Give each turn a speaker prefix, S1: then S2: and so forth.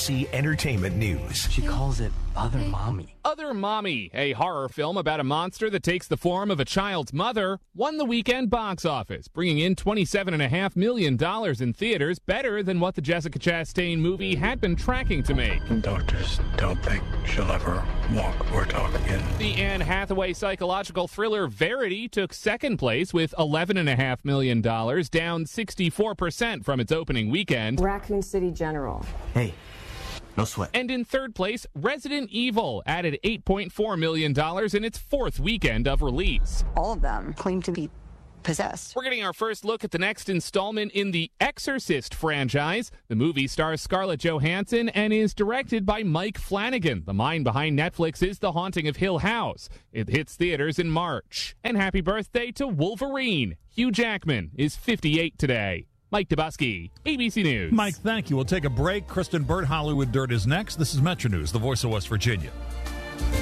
S1: ABC Entertainment News.
S2: She calls it Other Mommy.
S3: Other Mommy, a horror film about a monster that takes the form of a child's mother, won the weekend box office, bringing in $27.5 million in theaters, better than what the Jessica Chastain movie had been tracking to make.
S4: Doctors don't think she'll ever walk or talk again.
S3: The Anne Hathaway psychological thriller Verity took second place with $11.5 million, down 64% from its opening weekend.
S5: Raccoon City General.
S2: Hey, no sweat.
S3: And in third place, Resident Evil added $8.4 million in its fourth weekend of release.
S6: All of them claim to be possessed.
S3: We're getting our first look at the next installment in the Exorcist franchise. The movie stars Scarlett Johansson and is directed by Mike Flanagan, the mind behind Netflix's The Haunting of Hill House. It hits theaters in March. And happy birthday to Wolverine. Hugh Jackman is 58 today. Mike Dabusky, ABC News.
S7: Mike, thank you. We'll take a break. Kristen Burt, Hollywood Dirt is next. This is Metro News, the voice of West Virginia.